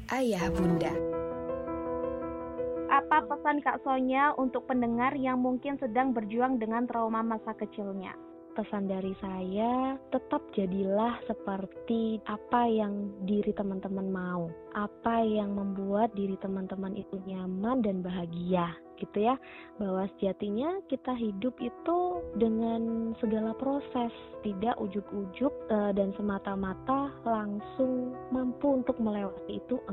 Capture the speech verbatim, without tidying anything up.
Ayah Bunda. Apa pesan Kak Sonya untuk pendengar yang mungkin sedang berjuang dengan trauma masa kecilnya? Pesan dari saya, tetap jadilah seperti apa yang diri teman-teman mau, apa yang membuat diri teman-teman itu nyaman dan bahagia, gitu ya. Bahwa sejatinya kita hidup itu dengan segala proses, tidak ujuk-ujuk e, dan semata-mata langsung mampu untuk melewati itu.